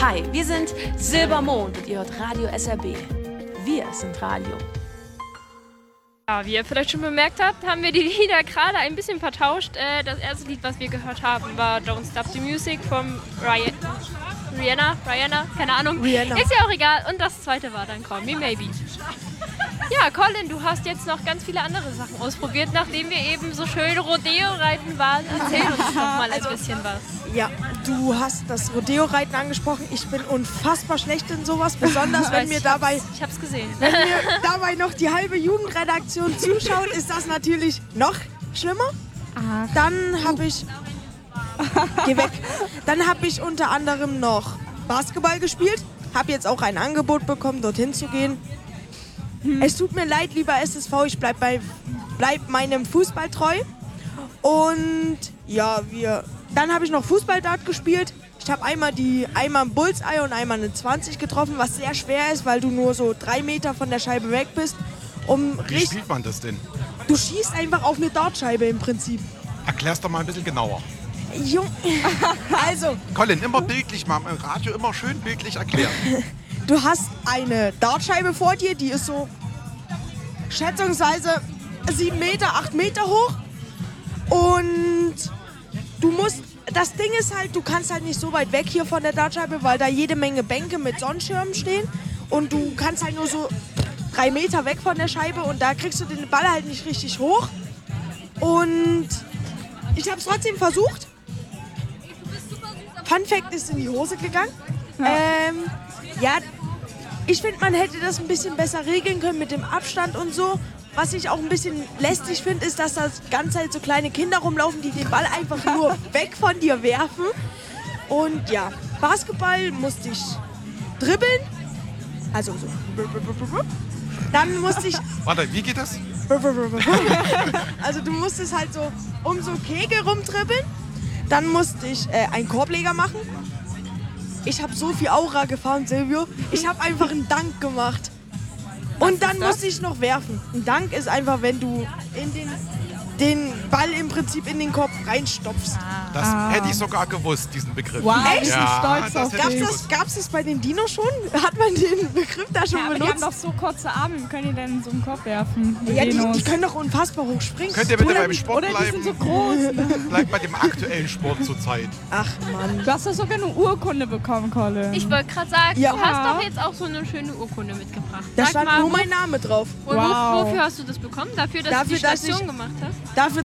Hi, wir sind Silbermond und ihr hört Radio SRB. Wir sind Radio. Ja, wie ihr vielleicht schon bemerkt habt, haben wir die Lieder gerade ein bisschen vertauscht. Das erste Lied, was wir gehört haben, war Don't Stop the Music von Rihanna, keine Ahnung. Rihanna. Ist ja auch egal. Und das zweite war dann Call Me Maybe. Ja, Colin, du hast jetzt noch ganz viele andere Sachen ausprobiert, nachdem wir eben so schön Rodeo-Reiten waren. Erzähl uns doch mal ein bisschen was. Ja, du hast das Rodeo-Reiten angesprochen. Ich bin unfassbar schlecht in sowas, besonders wenn mir dabei noch die halbe Jugendredaktion zuschaut, ist das natürlich noch schlimmer. Dann habe ich... Geh weg. Dann habe ich unter anderem noch Basketball gespielt. Habe jetzt auch ein Angebot bekommen, dorthin zu gehen. Es tut mir leid, lieber SSV, ich bleib meinem Fußball treu. Und ja, dann habe ich noch Fußballdart gespielt. Ich habe einmal ein Bullseye und einmal eine 20 getroffen, was sehr schwer ist, weil du nur so 3 Meter von der Scheibe weg bist. Wie spielt man das denn? Du schießt einfach auf eine Dartscheibe im Prinzip. Erklär's doch mal ein bisschen genauer. Also, Colin, immer bildlich mal im Radio, immer schön bildlich erklären. du hast eine Dartscheibe vor dir, die ist so schätzungsweise 7 Meter, 8 Meter hoch. Und das Ding ist halt, du kannst halt nicht so weit weg hier von der Dartscheibe, weil da jede Menge Bänke mit Sonnenschirmen stehen. Und du kannst halt nur so 3 Meter weg von der Scheibe und da kriegst du den Ball halt nicht richtig hoch. Und ich habe es trotzdem versucht. Fun Fact ist in die Hose gegangen. Ich finde, man hätte das ein bisschen besser regeln können mit dem Abstand und so. Was ich auch ein bisschen lästig finde, ist, dass da die ganze Zeit so kleine Kinder rumlaufen, die den Ball einfach nur weg von dir werfen. Und ja, Basketball musste ich dribbeln. Also so. Dann musste ich... Warte, wie geht das? Also du musstest halt so um so Kegel rumtribbeln. Dann musste ich einen Korbleger machen. Ich habe so viel Aura gefahren, Silvio. Ich habe einfach einen Dank gemacht. Und dann musste ich noch werfen. Ein Dank ist einfach, wenn du den Ball im Prinzip in den Korb reinstopfst. Das hätte ich sogar gewusst, diesen Begriff. Wow, Echt? ich bin stolz auf dich. Gab's das bei den Dinos schon? Hat man den Begriff da schon Ja, aber die haben benutzt? doch so kurze Arme, wie können die denn in so einen Korb werfen? Ja, die können doch unfassbar hoch springen. Könnt ihr bitte beim Sport Oder die sind so bleiben? groß. Bleibt bei dem aktuellen Sport zurzeit. Ach Mann. Du hast doch sogar eine Urkunde bekommen, Colin. Ich wollte gerade sagen, Ja. du hast doch jetzt auch so eine schöne Urkunde mitgebracht. Da Sag stand mal, nur mein Name drauf. und Wow. wofür hast du das bekommen? Dafür, dass du die Dafür, dass Station ich- gemacht hast? Dafür,